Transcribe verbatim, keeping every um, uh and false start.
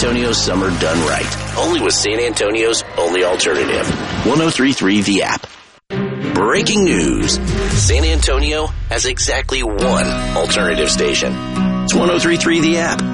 Antonio's summer done right. Only with San Antonio's only alternative. one oh three point three The App. Breaking news. San Antonio has exactly one alternative station. It's one oh three point three The App.